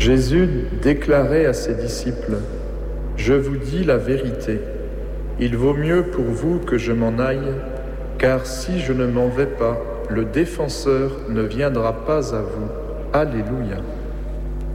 Jésus déclarait à ses disciples : « Je vous dis la vérité, il vaut mieux pour vous que je m'en aille, car si je ne m'en vais pas, le défenseur ne viendra pas à vous. » Alléluia.